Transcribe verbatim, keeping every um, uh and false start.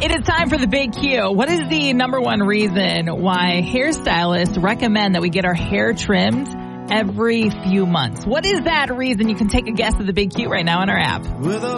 It is time for the Big Q. What is the number one reason why hairstylists recommend that we get our hair trimmed every few months? What is that reason? You can take a guess at the Big Q right now on our app.